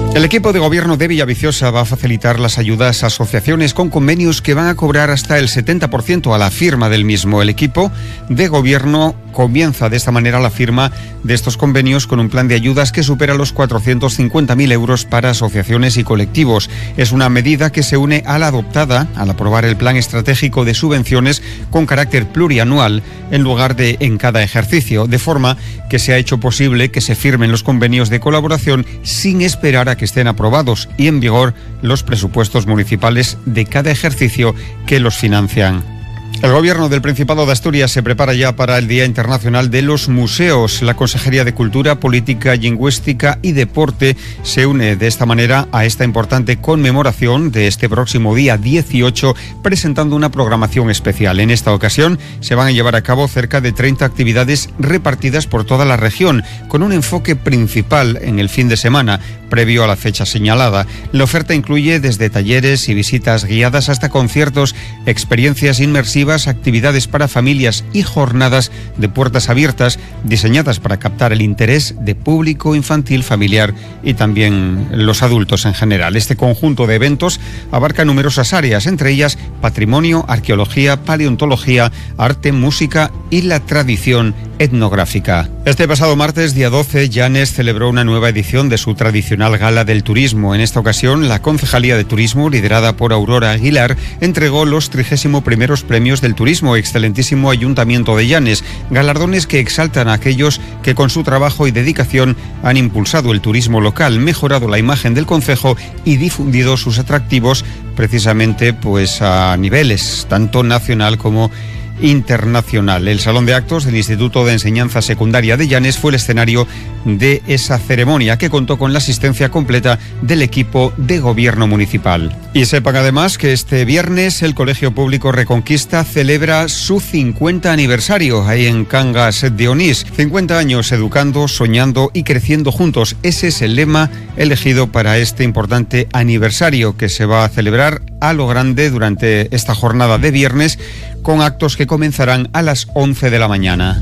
El equipo de gobierno de Villaviciosa va a facilitar las ayudas a asociaciones con convenios que van a cobrar hasta el 70% a la firma del mismo. El equipo de gobierno comienza de esta manera la firma de estos convenios con un plan de ayudas que supera los 450.000 euros para asociaciones y colectivos. Es una medida que se une a la adoptada al aprobar el plan estratégico de subvenciones con carácter plurianual en lugar de en cada ejercicio, de forma que se ha hecho posible que se firmen los convenios de colaboración sin esperar a que estén aprobados y en vigor los presupuestos municipales de cada ejercicio que los financian. El Gobierno del Principado de Asturias se prepara ya para el Día Internacional de los Museos. La Consejería de Cultura, Política, Lingüística y Deporte se une de esta manera a esta importante conmemoración de este próximo día 18, presentando una programación especial. En esta ocasión se van a llevar a cabo cerca de 30 actividades repartidas por toda la región, con un enfoque principal en el fin de semana, previo a la fecha señalada. La oferta incluye desde talleres y visitas guiadas hasta conciertos, experiencias inmersivas, actividades para familias y jornadas de puertas abiertas diseñadas para captar el interés de público infantil, familiar y también los adultos en general. Este conjunto de eventos abarca numerosas áreas, entre ellas patrimonio, arqueología, paleontología, arte, música y la tradición etnográfica. Este pasado martes, día 12, Llanes celebró una nueva edición de su tradicional Gala del Turismo. En esta ocasión, la Concejalía de Turismo, liderada por Aurora Aguilar, entregó los 31º premios del turismo, excelentísimo Ayuntamiento de Llanes, galardones que exaltan a aquellos que con su trabajo y dedicación han impulsado el turismo local, mejorado la imagen del concejo y difundido sus atractivos precisamente pues a niveles tanto nacional como internacional. El Salón de Actos del Instituto de Enseñanza Secundaria de Llanes fue el escenario de esa ceremonia, que contó con la asistencia completa del equipo de gobierno municipal. Y sepan además que este viernes el Colegio Público Reconquista celebra su 50 aniversario ahí en Cangas de Onís. 50 años educando, soñando y creciendo juntos. Ese es el lema elegido para este importante aniversario que se va a celebrar a lo grande durante esta jornada de viernes, con actos que comenzarán a las 11 de la mañana.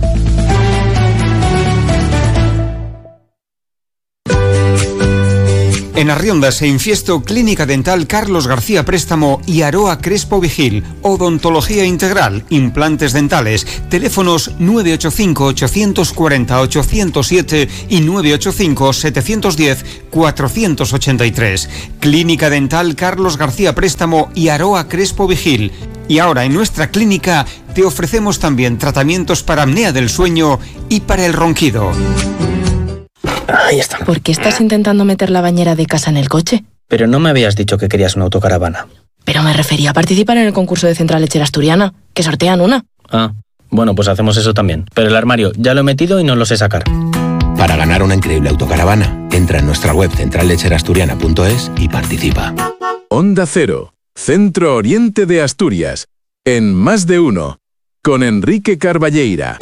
En Arrionda se infiesto Clínica Dental Carlos García Préstamo y Aroa Crespo Vigil. Odontología integral, implantes dentales. Teléfonos 985-840-807 y 985-710-483. Clínica Dental Carlos García Préstamo y Aroa Crespo Vigil. Y ahora en nuestra clínica te ofrecemos también tratamientos para apnea del sueño y para el ronquido. Ahí está. ¿Por qué estás intentando meter la bañera de casa en el coche? Pero no me habías dicho que querías una autocaravana. Pero me refería a participar en el concurso de Central Lechera Asturiana, que sortean una. Ah, bueno, pues hacemos eso también. Pero el armario ya lo he metido y no lo sé sacar. Para ganar una increíble autocaravana, entra en nuestra web centrallecherasturiana.es y participa. Onda Cero, Centro Oriente de Asturias, en Más de Uno, con Enrique Carballeira.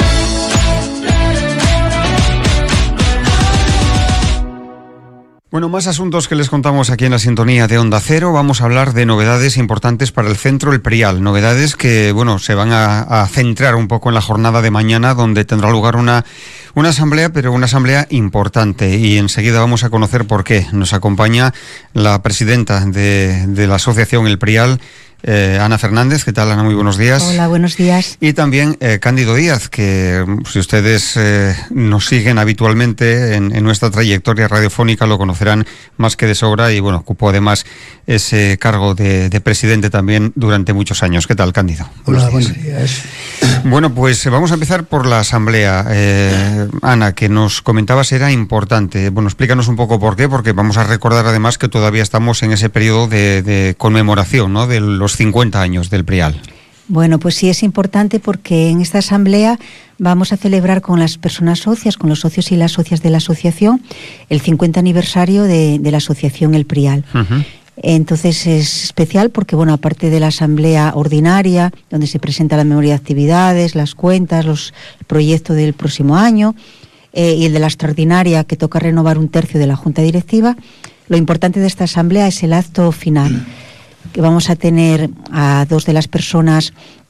Bueno, más asuntos que les contamos aquí en la sintonía de Onda Cero. Vamos a hablar de novedades importantes para el centro El Prial. Novedades que, bueno, se van a centrar un poco en la jornada de mañana, donde tendrá lugar una asamblea, pero una asamblea importante. Y enseguida vamos a conocer por qué. Nos acompaña la presidenta de la asociación El Prial, Ana Fernández. ¿Qué tal, Ana? Muy buenos días. Hola, buenos días. Y también Cándido Díaz, que si ustedes nos siguen habitualmente en nuestra trayectoria radiofónica lo conocerán más que de sobra y bueno, ocupó además ese cargo de presidente también durante muchos años. ¿Qué tal, Cándido? Hola, buenos días. Bueno, pues vamos a empezar por la asamblea. Ana, que nos comentabas era importante. Bueno, explícanos un poco por qué, porque vamos a recordar además que todavía estamos en ese periodo de conmemoración, ¿no?, de los 50 años del Prial. Bueno, pues sí es importante porque en esta asamblea vamos a celebrar con las personas socias, con los socios y las socias de la asociación, el 50 aniversario de la asociación El Prial. Uh-huh. Entonces es especial porque, bueno, aparte de la asamblea ordinaria, donde se presenta la memoria de actividades, las cuentas, el proyecto del próximo año, y el de la extraordinaria, que toca renovar 1/3 de la Junta Directiva, lo importante de esta asamblea es el acto final, que vamos a tener a 2 de las personas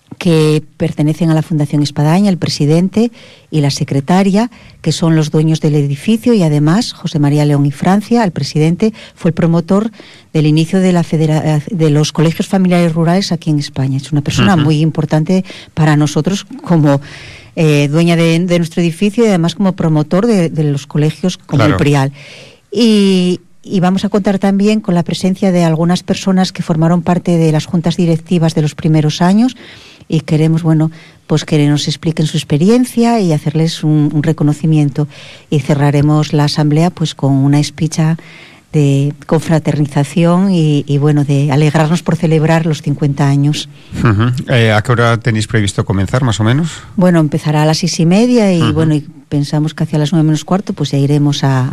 que pertenecen a la Fundación Espadaña, el presidente y la secretaria, que son los dueños del edificio, y además José María León y Francia, el presidente, fue el promotor del inicio de de los colegios familiares rurales aquí en España. Es una persona muy importante para nosotros como dueña de nuestro edificio y además como promotor de los colegios como el Prial. Y vamos a contar también con la presencia de algunas personas que formaron parte de las juntas directivas de los primeros años, y queremos, pues que nos expliquen su experiencia y hacerles un reconocimiento. Y cerraremos la asamblea pues con una espicha de confraternización y de alegrarnos por celebrar los 50 años. ¿A qué hora tenéis previsto comenzar, más o menos? Bueno, empezará a las 6:30 y y pensamos que hacia las 9 menos cuarto pues ya iremos a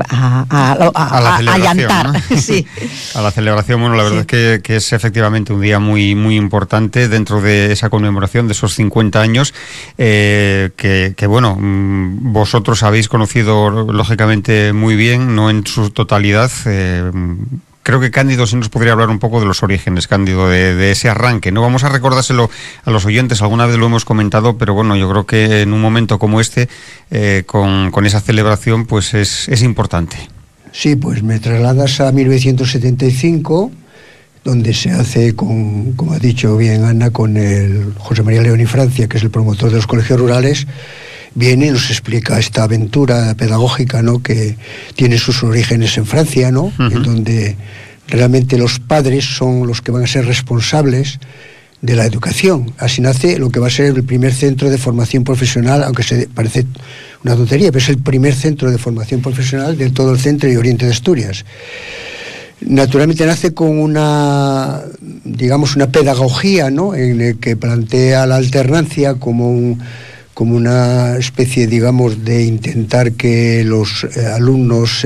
llantar, ¿no? Sí. A la celebración. Bueno, la verdad es que es efectivamente un día muy, muy importante dentro de esa conmemoración de esos 50 años vosotros habéis conocido lógicamente muy bien, no en su totalidad. Creo que Cándido sí nos podría hablar un poco de los orígenes, Cándido, de ese arranque. No vamos a recordárselo a los oyentes, alguna vez lo hemos comentado, pero bueno, yo creo que en un momento como este, con esa celebración, pues es importante. Sí, pues me trasladas a 1975, donde se hace, como ha dicho bien Ana, con el José María León y Francia, que es el promotor de los colegios rurales. Viene y nos explica esta aventura pedagógica, ¿no?, que tiene sus orígenes en Francia, ¿no?, en donde realmente los padres son los que van a ser responsables de la educación. Así nace lo que va a ser el primer centro de formación profesional, aunque parece una tontería, pero es el primer centro de formación profesional de todo el centro y oriente de Asturias. Naturalmente nace con una pedagogía, ¿no?, en el que plantea la alternancia como una especie, de intentar que los alumnos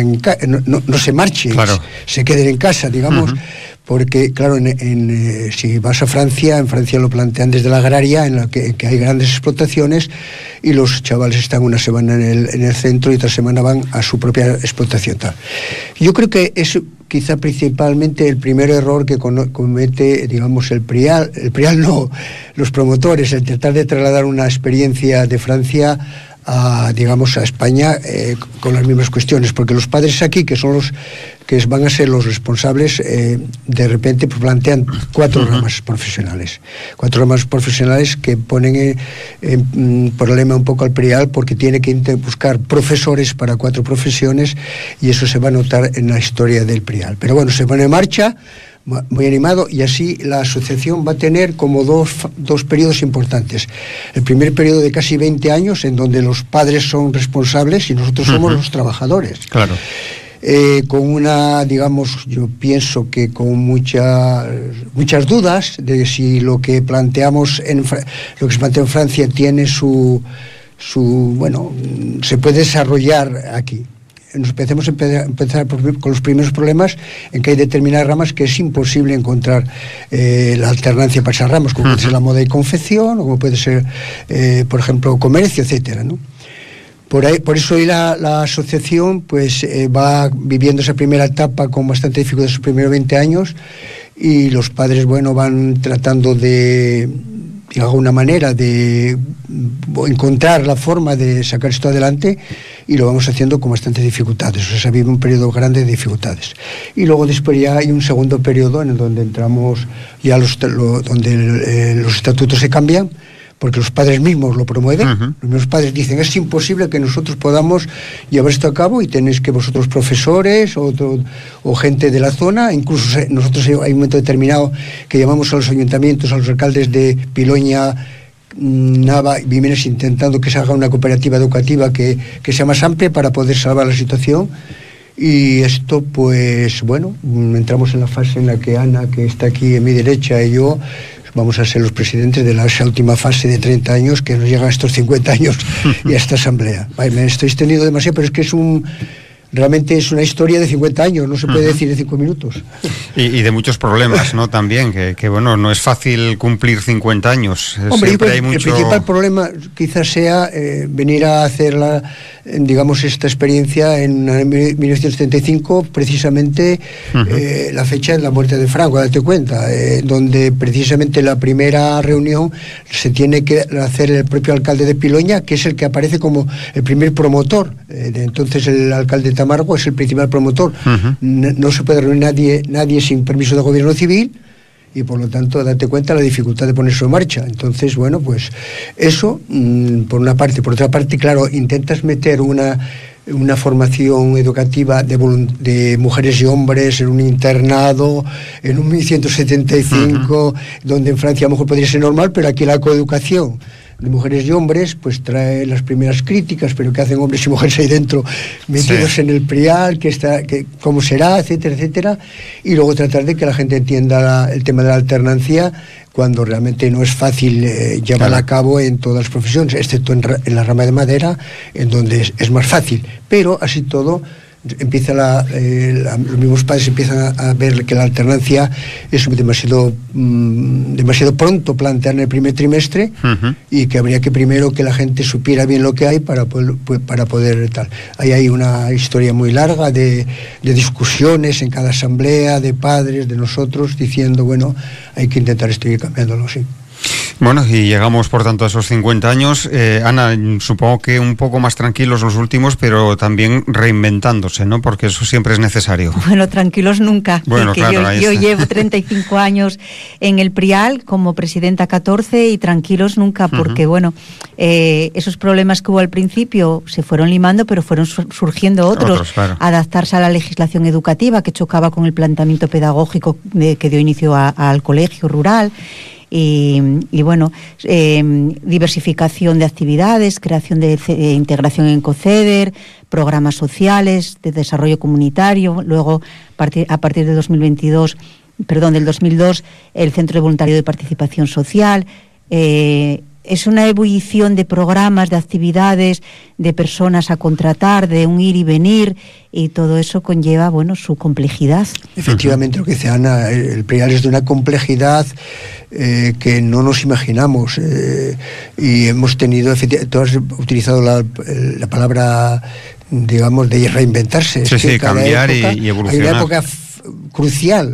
no se marchen, se queden en casa, porque, claro, si vas a Francia, en Francia lo plantean desde la agraria, en la que hay grandes explotaciones, y los chavales están una semana en el centro y otra semana van a su propia explotación. Yo creo que es quizá principalmente el primer error que comete, el Prial no, los promotores, el tratar de trasladar una experiencia de Francia a España con las mismas cuestiones, porque los padres aquí, que son los que van a ser los responsables, de repente pues, plantean cuatro ramas profesionales que ponen en problema un poco al Prial, porque tiene que buscar profesores para 4 profesiones, y eso se va a notar en la historia del Prial. Pero bueno, se pone en marcha, muy animado, y así la asociación va a tener como dos periodos importantes. El primer periodo de casi 20 años, en donde los padres son responsables y nosotros somos los trabajadores. Claro. Con yo pienso que con muchas dudas de si lo que se plantea en Francia tiene se puede desarrollar aquí. Nos empezar con los primeros problemas, en que hay determinadas ramas que es imposible encontrar la alternancia para esas ramas, como puede ser la moda y confección, o como puede ser, por ejemplo, comercio, etcétera, ¿no? Por eso hoy la asociación pues va viviendo esa primera etapa con bastante dificultad, esos primeros 20 años, y los padres van tratando de alguna manera de encontrar la forma de sacar esto adelante, y lo vamos haciendo con bastantes dificultades. O sea, se vive un periodo grande de dificultades, y luego después ya hay un segundo periodo en el donde entramos ya donde los estatutos se cambian, porque los padres mismos lo promueven. Los mismos padres dicen: es imposible que nosotros podamos llevar esto a cabo, y tenéis que vosotros, profesores o gente de la zona, incluso nosotros hay un momento determinado que llamamos a los ayuntamientos, a los alcaldes de Piloña, Nava y Vimenes, intentando que se haga una cooperativa educativa que sea más amplia para poder salvar la situación. Y esto, pues bueno, entramos en la fase en la que Ana, que está aquí en mi derecha, y yo vamos a ser los presidentes de esa última fase de 30 años que nos llega a estos 50 años y a esta asamblea. Me estoy extendiendo demasiado, pero es que es realmente es una historia de 50 años, no se puede decir de 5 minutos. Y de muchos problemas, ¿no? También, que bueno, no es fácil cumplir 50 años. Hombre, Siempre hay mucho... El principal problema quizás sea venir a hacer digamos, esta experiencia en 1975, precisamente la fecha de la muerte de Franco, date cuenta, donde precisamente la primera reunión se tiene que hacer el propio alcalde de Piloña, que es el que aparece como el primer promotor. Entonces el alcalde Tamargo es el principal promotor. No se puede reunir nadie sin permiso de gobierno civil, y por lo tanto date cuenta la dificultad de ponerse en marcha. Entonces, bueno, pues eso por una parte. Por otra parte, claro, intentas meter una formación educativa de mujeres y hombres en un internado, en un 1175, donde en Francia a lo mejor podría ser normal, pero aquí la coeducación de mujeres y hombres pues trae las primeras críticas, pero ¿qué hacen hombres y mujeres ahí dentro metidos en el prial? ¿Cómo será? Etcétera, etcétera. Y luego tratar de que la gente entienda el tema de la alternancia, cuando realmente no es fácil llevarla a cabo en todas las profesiones, excepto en la rama de madera, en donde es más fácil. Pero así todo, empieza los mismos padres empiezan a ver que la alternancia es demasiado pronto plantear en el primer trimestre, y que habría que primero que la gente supiera bien lo que hay para poder tal. Ahí hay una historia muy larga de discusiones en cada asamblea, de padres, de nosotros, diciendo, bueno, hay que intentar esto y cambiándolo, sí. Bueno, y llegamos por tanto a esos 50 años. Ana, supongo que un poco más tranquilos los últimos, pero también reinventándose, ¿no? Porque eso siempre es necesario. Bueno, tranquilos nunca. Bueno, claro, yo llevo 35 años en el Prial como presidenta 14 y tranquilos nunca, porque bueno, esos problemas que hubo al principio se fueron limando, pero fueron surgiendo otros. Claro. Adaptarse a la legislación educativa que chocaba con el planteamiento pedagógico que dio inicio al colegio rural. Y bueno, diversificación de actividades, creación de integración en COCEDER, programas sociales de desarrollo comunitario. Luego, a partir del 2002, el Centro de Voluntariado de Participación Social. Es una ebullición de programas, de actividades, de personas a contratar, de un ir y venir, y todo eso conlleva, bueno, su complejidad. Efectivamente, lo que dice Ana, el Prial es de una complejidad que no nos imaginamos, y hemos tenido, tú has utilizado la palabra, digamos, de reinventarse. Sí, cambiar y evolucionar. Hay una época crucial.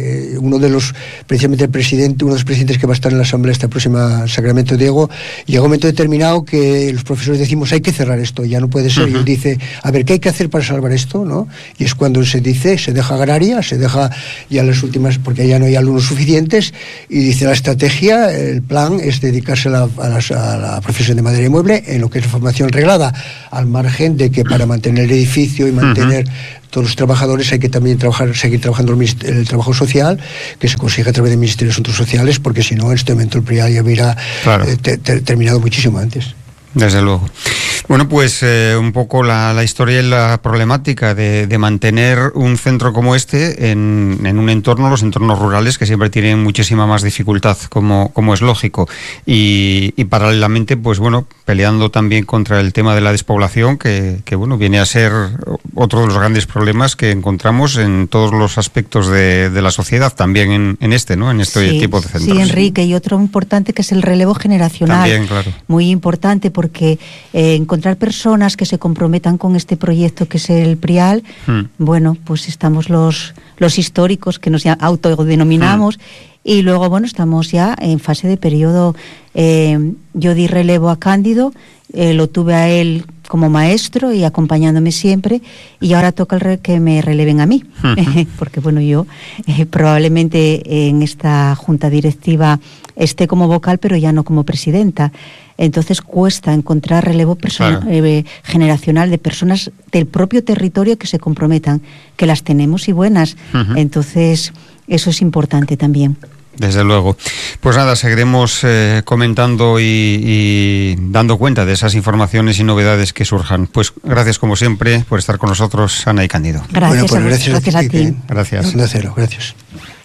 Precisamente uno de los presidentes que va a estar en la asamblea esta próxima, Sacramento Diego, llega un momento determinado que los profesores decimos, hay que cerrar esto, ya no puede ser. Y él dice, a ver, ¿qué hay que hacer para salvar esto? ¿No? Y es cuando se deja agraria, se deja ya las últimas, porque ya no hay alumnos suficientes, y dice, la estrategia, el plan es dedicarse a la profesión de madera y mueble en lo que es la formación reglada, al margen de que para mantener el edificio y mantener todos los trabajadores hay que también seguir trabajando el trabajo social, que se consigue a través de Ministerio de Asuntos Sociales, porque si no, en este momento el PRIAL ya hubiera terminado muchísimo antes. Desde luego. Bueno, pues un poco la historia y la problemática de mantener un centro como este en un entorno, los entornos rurales, que siempre tienen muchísima más dificultad, como es lógico. Y paralelamente, pues bueno, peleando también contra el tema de la despoblación, que bueno, viene a ser otro de los grandes problemas que encontramos en todos los aspectos de la sociedad, también en este, ¿no? En este tipo de centros. Sí, Enrique, y otro importante que es el relevo generacional. También, claro. Muy importante, porque encontrar personas que se comprometan con este proyecto que es el Prial, bueno, pues estamos los históricos que nos autodenominamos, y luego, bueno, estamos ya en fase de periodo. Yo di relevo a Cándido, lo tuve a él como maestro y acompañándome siempre, y ahora toca que me releven a mí, porque bueno, yo probablemente en esta junta directiva esté como vocal, pero ya no como presidenta. Entonces cuesta encontrar relevo generacional de personas del propio territorio que se comprometan, que las tenemos y buenas. Entonces eso es importante también. Desde luego. Pues nada, seguiremos comentando y dando cuenta de esas informaciones y novedades que surjan. Pues gracias como siempre por estar con nosotros, Ana y Cándido. Gracias, bueno, pues gracias a ti. Gracias. Gracias.